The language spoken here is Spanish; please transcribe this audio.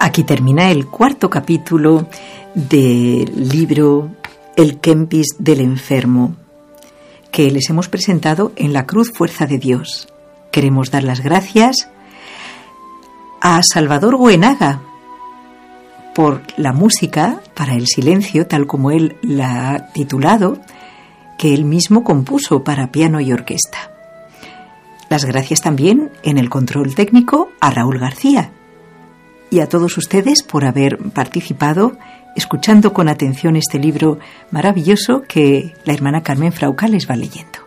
Aquí termina el cuarto capítulo del libro El Kempis del enfermo, que les hemos presentado en La Cruz Fuerza de Dios. Queremos dar las gracias a Salvador Goenaga por la música para el silencio, tal como él la ha titulado, que él mismo compuso para piano y orquesta. Las gracias también en el control técnico a Raúl García y a todos ustedes por haber participado escuchando con atención este libro maravilloso que la hermana Carmen Frauca les va leyendo.